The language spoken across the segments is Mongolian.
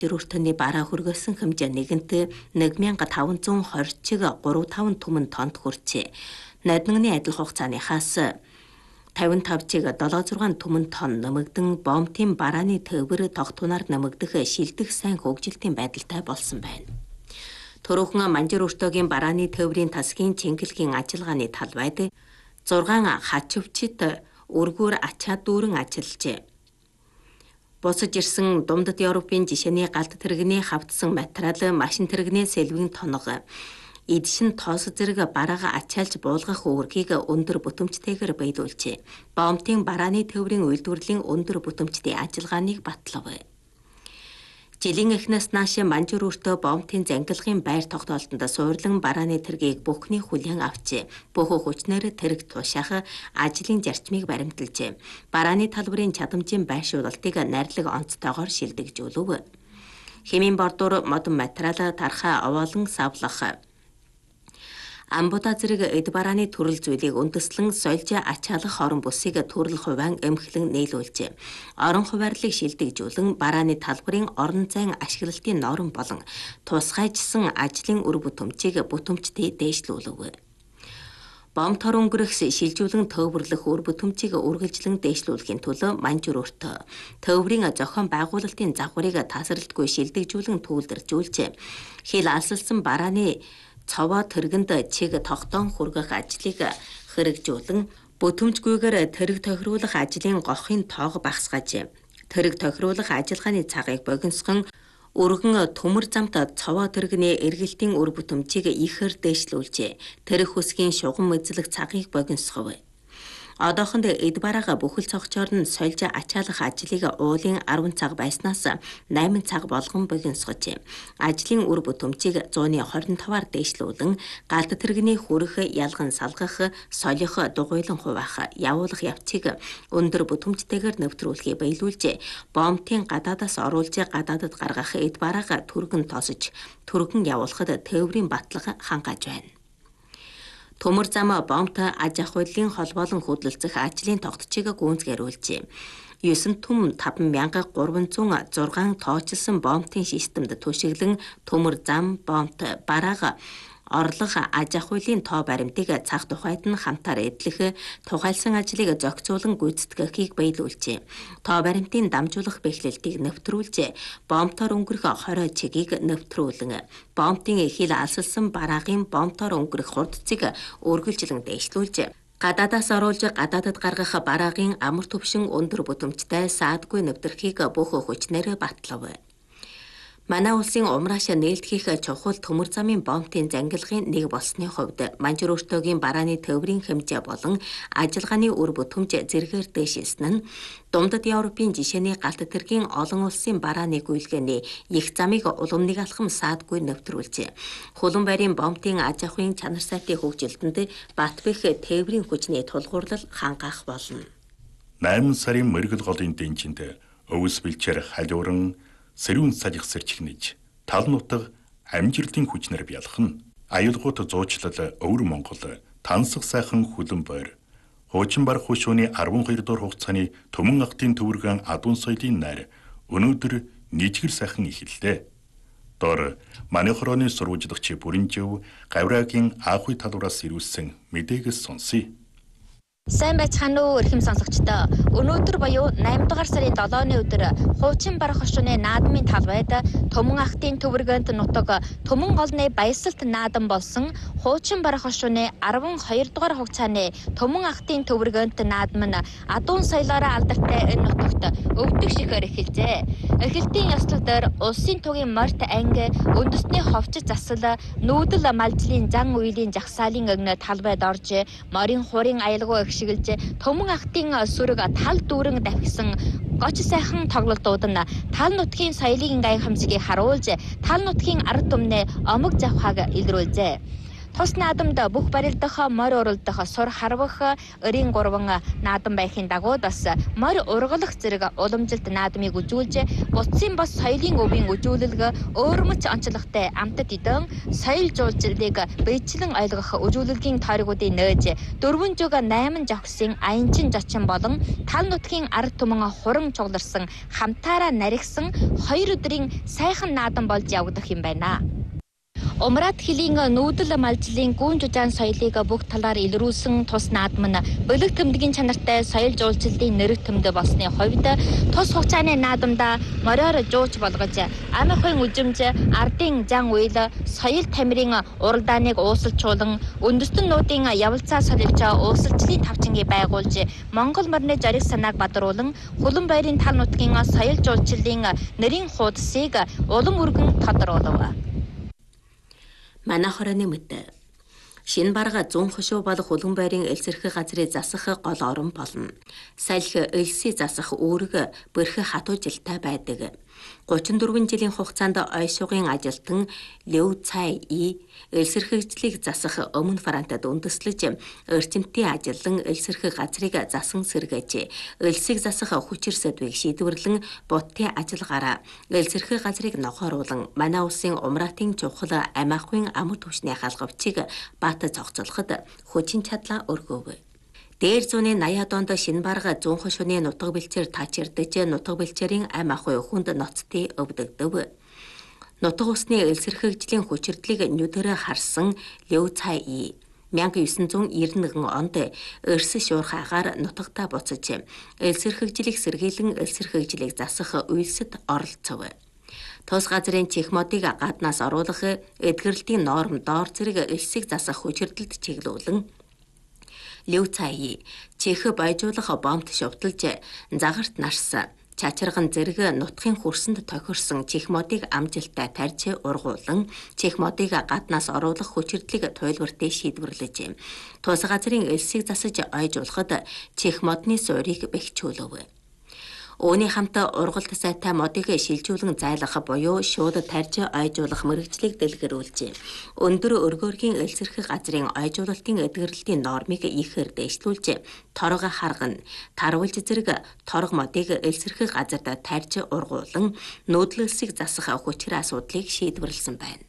Жирүүртөний бараа хөргөсөн хэмжээ нэгэнт 1520 чиг 3-5 түмэн тонд хүрчээ. Нодногны адил хугацааныхаас 55 чиг 7-6 түмэн тонн нэмэгдэн бомтын барааны төвөр тогтунаар нэмэгдэх шилдэх сайн хөгжилтийн байдалтай болсон байна. Төрөөхөн Манжир өртөөгийн барааны төврийн тасгийн чингэлгийн ажиллагааны талбайд 6 хачвчит өргөөр ачаад дүүрэн ажиллажээ. Босож ирсэн Думдад Европын жишээний галт тэрэгний хавтсан материал, машин тэрэгний сэлвийн тоног, эдшин тоос зэрэг бараага ачаалж буулгах үүргийг өндөр бүтэмжтэйгээр биелүүлжээ. Бомтын барааны төврийн үйлдвэрлэлийн өндөр бүтэмжтэй ажиллагааныг батлав. Жилийн эхнээс нааш Манжир өртөө бомтын зангилгын байр тогтоолтонд суурлан барааны тэргийг бүхний хүлээн авчээ. Бөөхө хүчнээр тэрэг тушаах ажлын зарчмыг баримталжээ. Барааны талбарын чадамжийн байршуулалтыг найрлаг онцтойгоор шилдэгжүүлв. Хэмийн бордуур модон материал тархаа овоолон савлах. Амбуда зэрэг эд барааны төрөл зүйлийг үндэслэн сольж ачаалах орон бүсийг төрөл хувиан эмхлэн нийлүүлжээ. Орон хуваарлыг шилдэгжүүлэн барааны талбарын орон зайн ашиглалтын норм болон тусгайчсан ажлын үр бүтэмжийг бүтэмжтэй дээшлүүлв. Бомтор өнгөрөх шилжүүлэн төвөрлөх үр бүтэмжийг үргэлжлэн дээшлүүлэхийн төлөө Манжир өртөө төврийн зохион байгуулалтын загварыг тасралтгүй шилдэгжүүлэн түүлдэржүүлжээ. Хил алсалсан барааны цовоо тэргэнд чиг тогтоон хүргэх ажлыг хэрэгжүүлэн бүтэмжгүйгээр тэрэг тохируулах ажлын гохын тоог багасгаажээ. Тэрэг тохируулах ажиллагааны цагийг богиносгон өргөн төмөр замт цовоо тэрэгний эргэлтийн үр бүтэмжийг ихээр дээшлүүлжээ. Тэрэг хүсгийн шугам эзлэх цагийг богиносгов. Одоохонд эд бараага бүхэл цогцоор нь сольж ачаалах ажлыг уулын 10 цаг байснаас 8 цаг болгон богиносгожээ. Ажлын үр бүтэмжийг 125-аар дээшлүүлэн галт тэрэгний хүрэх, ялган салгах, солих, дугуйлан хуваах, явуулах явцыг өндөр бүтэмжтэйгээр нэвтрүүлэхийг биелүүлжээ. Бомтын гадаадаас оруулж гадаадад гаргах эд бараага түргэн тосож, түргэн явуулахад тээврийн батлага хангааж байна. Төмөр зам бомт аж ахуйлын холбоолон хөдөлгөх ажлын тогтцыг гүйцэтгүүлжээ. 9 түм 5306 тоочилсон бомтын системд түшиглэн төмөр зам бомт бараага орлох аж ахуйлын тоо баримтыг цаг тухайд нь хамтаар эдлэх тухайлсан ажлыг зохицуулан гүйцэтгэхийг биелүүлжээ. Тоо баримтын дамжуулах бэхлэлтийг нэвтрүүлжээ. Бомтоор өнгөрөх 20 чигийг нэвтрүүлэн бомтын хил алсалсан бараагийн бомтоор өнгөрөх хурдцыг үргэлжлэн дээшлүүлжээ. Гадаадаас оруулж гадаадад гаргах бараагийн амар төвшин өндөр бүтэмжтэй саадгүй нэвтрхийг бүх хүчнээр батлав. Манай улсын умраашаа нээлтгэх чухал төмөр замын бомтын зангилгын нэг болсны хувьд Манжир өртөөгийн барааны төврийн хэмжээ болон ажиллагааны үр бүтэмж зэргээр дэшилсэн нь Думдад Европын жишээний галт тэргийн олон улсын барааны гүйлгээний их замыг улам нэг алхам саадгүй нэвтрүүлжээ. Хулан байрын бомтын аж ахуйн чанар сайтын хөгжилтөнд Батбэх тээврийн хүчний тулгуурлал хангаах болно. 8 сарын мэрэгэл голын дэнжинд өвс бэлчээр халиуран сэрүүн салхисэр чихнэж тал нутаг амжилтын хүчнэр бялхан аюулгуут зуучлал өвөр Монгол тансаг сайхан хүлэн бойр хуучин бар хушууны 12 дугаар хугацааны төмөн алтын төвөргөн адуун соёлын найр өнөөдөр нийтгэр сайхан эхэллээ. Дор манай хорооны сурвалжлагч Бүрэнжив Гавраагийн Аахуй талуураас ирүүлсэн мэдээгээс сонсъё. Сайн байцгаана уу эрхэм сонсогчдоо. Өнөөдөр буюу 8 дугаар сарын 7-ны өдөр хуучин барах хошууны наадмын талбайд Төмөн ахтын төвөргөнд нутаг Төмөн голны баясгалт наадам болсон хуучин барах хошууны 12 дугаар хугацааны Төмөн ахтын төвөргөнд наадам нь адуун соёлоороо алдартай энэ нутагт өвдөг шихээр эхэлжээ. Эхлэлтийн ёслол дээр улсын тугийн морьт анги, үндэсний ховчит засал, нүүдэл малжлын зан үйлийн жагсаалын өгнө талбайд орж морийн хурын аялгау шигэлж Төмөн ахтын сүрэг тал дүүрэн давхисан гоч сайхан тоглолтууд нь тал нутгийн соёлын гайхамшигыг харуулж тал нутгийн ард түмнээ омог завхааг илрүүлжээ. Тус наадамд бүх барилдах, морь уралдах, сур харвах, өрийн 3 наадам байхын дагуу бас морь ургалах зэрэг уламжилт наадмыг үзүүлж, буцсан бас соёлын өвийн үзүүлэлг өөрмөц онцлогтой амтд идэн соёл жуулчлалыг биечлэн ойлгох үзүүлэлгийн тойргуудыг нээж 408 жавхсын аянчин зочин болон тал нутгийн ард түмэн хуран чугларсан хамтаараа наригсан 2 өдрийн сайхан наадам болж явагдах юм байна. Умрат хилийн нүүдэл малжлын гүн жужаан соёлыг бүх талаар илрүүлсэн тус наадам нь бөлөг тэмдгийн чанартай соёл жуулчлалын нэрэг тэмдэг болсны хувьд тус хугацааны наадамда мориор жууч болгож ам ахын үжимж ардын зан үйл соёл тамирын уралдааныг уусалчуулан үндэстэн нуудын явалцаа солилж уусалчлалын тавчингийг байгуулж Монгол морины зориг санааг бадруулан Хулан баярын тал нутгийн соёл жуулчлалын нэрийн хуудсыг улам өргөн тодруулав. Манай хорооны мэт Шинэ барга 100 хошуу болох Хулан баярын элсэрхэг газрыг засах гол орон болно. Салхи элсээ засах үүрэг бэрхэ хатуу жилтэй байдаг. 34 жилийн хугацаанд ойшуугын ажилтан Лев Цай И элсэрхэгжлийг засах өмнө Франтад үндэслэж эрчимтийн ажиллан элсэрхэг газрыг засан сэргээж элсийг засах хүчир сэдвийг шийдвэрлэн будтын ажиллагаараа элсэрхэг газрыг нохооруулан манай улсын умраатын чухал амиахын амар түвшний халгавчийг бат зогцолоход хүчин чадлаа өргөв. Дээр зууны 80-аад онд шинэ барга 100 хошууны нутаг бэлчээр тачирдаж нутаг бэлчээрийн ам ахуй хүнд ноцтой өвдөгдөв. Нутаг усны элсэрхэгжлийн хүчирдлийг нүдэрэ харсан Лев Цай И 1991 онд Эрс шуурхаагаар нутагтаа буцаж элсэрхэгжлийг сэргийлэн элсэрхэгжлийг засах үйлсэд оролцов. Тус газрын чих модыг гаднаас оруулах эдгэрлтийн норм доор зэрэг элсийг засах хүчирдэлд чиглүүлэн Лев Цай И чих баяжуулах бомбт шувталж загарт нарсан чачирган зэрэг нутгийн хөрсөнд тохирсон чих модыг амжилттай тарьж ургуулan чих модыг гаднаас оруулах хүчирдлийг туйлбартай шийдвэрлэж тус газрын элсийг засаж ойжуулахад чих модны суурийг бэхжүүлв. Үүний хамт ургалт сайтай модыг шилжүүлэн зайлах буюу шууд тарьж ойжуулах мэргэжлийг дэлгэрүүлж өндөр өргөөргийн элсэрхэг газрын ойжуулалтын эдгэрлэлтийн нормыг ихээр дэвшлүүлж торго харган тарвалж зэрэг торго модыг элсэрхэг газарт тарьж ургуулan нүүдлэлсийг засах хүчээр асуудлыг шийдвэрлсэн байна.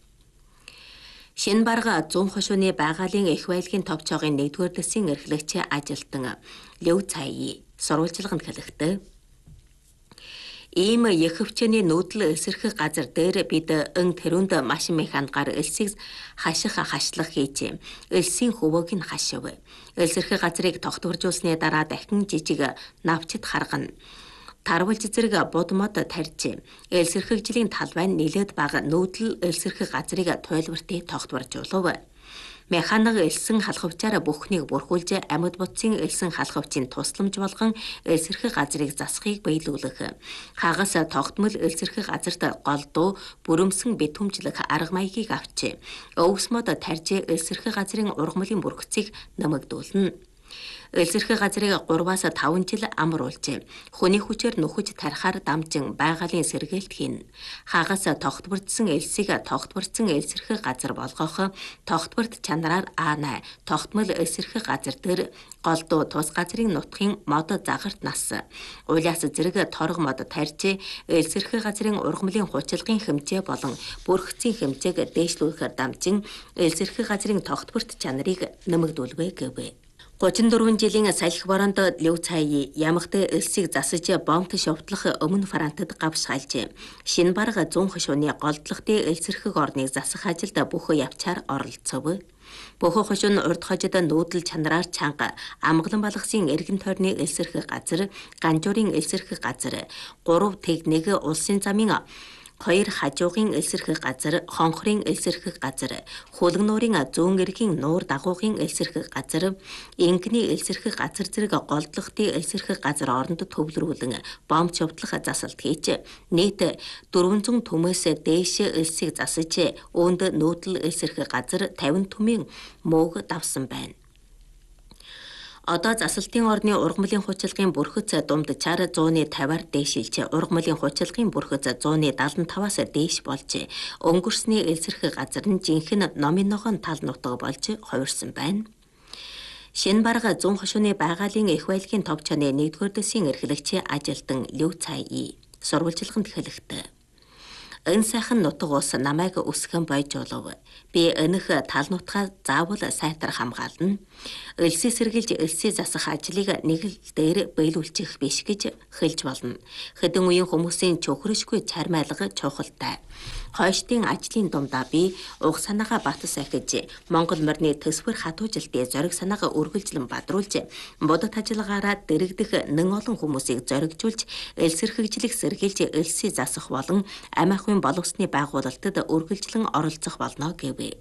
Шинэ барга 100 хошууны байгалийн их баялагын товчоогын 1-р дэсийн эрхлэгч ажилтан Лев Цай И сурвалжлаганд хэлэхдээ ийм яхвчны нүүдэл эсэрхэг газар дээр бид өн тэрүнд машин механикаар элсийг хаших хашлах хийж элсийн хөвөөг нь хашив. Элсэрхэг газрыг тогтворжуулсны дараа дахин жижиг навчид харгана. Тарвалж зэрэг будмод тарьж элсэрхэгжлийн талбай нь нэлээд бага нүүдэл элсэрхэг газрыг туйлбартай тогтворжуулав. Механик элсэн халахвчаараа бүхнийг бүрхүүлж амьд бутсын элсэн халахвчийн тусламж болгон элсэрхэг газрыг засахыг биелүүлэх. Хагас тогтмол элсэрхэг газарт голдуу бүрэмсэн битүүмжлэх арга маягийг авч өвс мод тарьж элсэрхэг газрын ургамлын бүргэцийг нэмэгдүүлнэ. Элсэрхэг газрыг 3-5 жил амруулж хүний хүчээр нөхөж тарихаар дамжин байгалийн сэргээлт хийн. Хагас тогтвордсон элсийг тогтвордсон элсэрхэг газар болгох тогтворд чанараар А8 тогтмол элсэрхэг газар дээр голдуу тус газрын нутгийн мод загарт нас улаас зэрэг торго мод тарьж элсэрхэг газрын ургамлын хучилгын хэмжээ болон бүрхцийн хэмжээг дээшлүүлэхээр дамжин элсэрхэг газрын тогтворд чанарыг нэмэгдүүлвэ гэв. 34 жилийн салхи бороонд Лев Цай И ямагт элсийг засаж бомбт шувтлах өмнө Франтад гавшгаалж шинэ барга 100 хошууны голдлогтой элсэрхэг орныг засах ажилд бүхөө явчаар оролцов. Бүхөө хошуун урд хожид нүүдэл чанараар чанга амгалан балгасын эргэн тойрны элсэрхэг газар, ганжуурын элсэрхэг газар, 3 техник улсын замын 2 хажуугын элсэрхэг газар, хонхрын элсэрхэг газар, хулган нуурын зүүн эргийн нуур дагуугын элсэрхэг газар, инкний элсэрхэг газар зэрэг голдлогтой элсэрхэг газар оронд төвлөрүүлэн бомб шувтлах засалт хийж нийт 400 түмээс дээш элсийг засаж үүнд нүүдэл элсэрхэг газар 50 түмийн мөөг давсан байна. Одоо засалтын орны ургамлын хучилгын бүрхэц дундчаар 150-аар дээшилж, ургамлын хучилгын бүрхэц 175-аас дээш болж, өнгөрсний элсэрх газар нь жинхэнэ номын ногоон тал нутаг болж хувирсан байна. Шинэ бараг 100 хошууны байгалийн их баялагын тов чоны 1-р дэсийн эрхлэгч ажилтан Лю Цай сурвалжилганд хэлэхдээ энэ сайхан нутаг ус намайг өсгөн бойж олов. Би энэх тал нутгаа заавал сайтар хамгаална. Элсээ сэргийлж элсээ засах ажлыг нэг л дээр биелүүлчих биш гэж хэлж болно. Хэдэн үеийн хүмүүсийн чөхрөшгүй чармайлга чухалтай. Хойштын ажлын дундаа би уг санаагаа бат сахиж, Монгол морины төсвөр хатуужилтын зориг санаагаа үргэлжлэн бадруулж, будад ажиллагаараа дэрэгдэх нэн олон хүмүүсийг зоригжуулж, элсэрхэгжлэх сэргийлж элсээ засах болон амь ахуйн боловсны байгуулалтад үргэлжлэн оролцох болно гэв.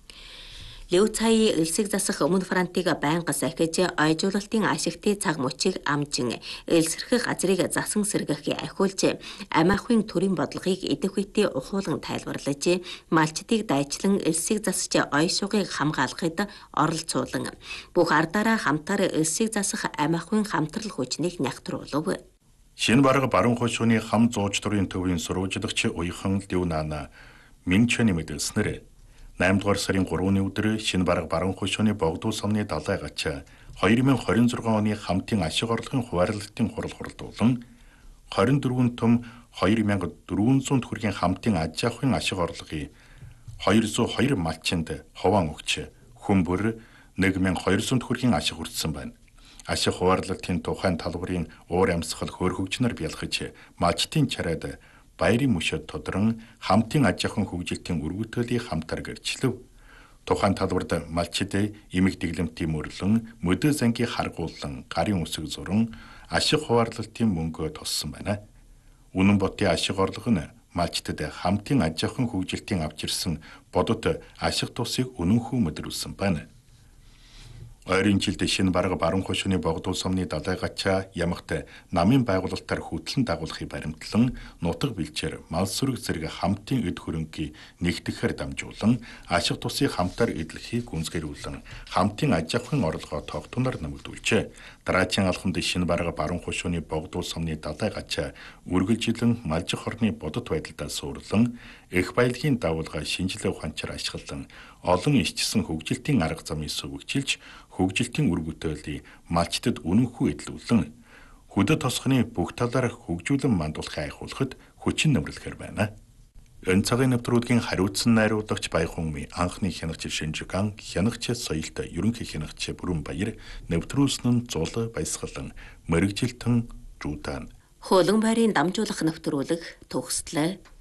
Лю Цай элсийг засах өмнө фронтыг байнга сахиж, ойжуулалтын ашигтын цаг мөчийг амжин, элсэрхэх газрыг засан сэргэх ахиулж, амь ахуйн төрийн бодлогыг идэх үедээ ухуулан тайлбарлаж, малчдыг дайчлан элсийг засч ой шугыг хамгаалахад оролцуулан, бүх ардаараа хамтаар элсийг засах амь ахуйн хамтрал хүчнийг нягтруулв. Шинэ бараг баруун хошууны хам зууч төрийн төвийн сурвалжлагч Уяхан Лю Нана Минчэний мэдээлснээр 8 дугаар сарын 3-ны өдөр шинэ бараг баруун хошууны богдуу сумны далай гач 2026 оны хамтын ашиг орлогын хуваарлалтын хурал хуралдуулан 24 том 2400 төгрөгийн хамтын аж ахуйн ашиг орлогын 202 малчинд хуваан өгч хүмбэр 1200 төгрөгийн ашиг хүртсэн байна. Ашиг хуваарлалтын тухайн талбарын уур амьсгал хөөрхөгчнөр бялхаж малчтын чарайд баярын мөшөд тодрон хамтын аж ахуйн хөгжилтийн үргэлжлэлийг хамтар гэрчлэв. Тухайн талбарт малчид эмэг дэглэмтийн мөрлөн, мөдөө зангийн харгууллан, гарын үсэг зуран ашиг хуваарлалтын мөнгө туссан байна. Үнэн ботын ашиг орлого нь малчдад хамтын аж ахуйн хөгжилтийн авч ирсэн бодот ашиг тусыг үнэнхүү мэдрүүлсэн байна. Ойрын жилд шинэ бараг баруун хошууны богдуу сумны далай гачаа ямагт намын байгуулалтаар хөтлөн дагуулахыг баримтлан нутаг бэлчээр мал сүрэг зэрэг хамтын эд хөрөнгийг нэгтгэхээр дамжуулан ашиг тусыг хамтаар эдлэхийг гүнзгийрүүлэн хамтын аж ахуйн орлогоо тогтунаар нэмэгдүүлжээ. Дараагийн алхамд шинэ бараг баруун хошууны богдуу сумны далай гачаа үргэлжилэн малжих орны бодит байдалдаа суурлан их баялагын давуулгаа шинжилгээ ухаанчаар ашиглан олон ичсэн хөгжилтийн арга замыг сувгчилж хөгжилтийн үр бүтээлийг малчдад үнэнхүү эдлүүлэн хөдөө тосхны бүх талаар хөгжүүлэн мандуулахыг айхуулахад хүчин нэмэрлэхээр байна. Энэ цагийн нэвтрүүлгийн хариуцсан найруулагч Баяхунми анхны хянагч Шинжиган, хянагч соёлт ерөнхий хянагч Бүрэн Баяр, нэвтрүүлсэн нь Зул Баясгалан, мэрэгжилтэн Жудан. Хуулан байрын дамжуулах нэвтрүүлэг төгсдлээ.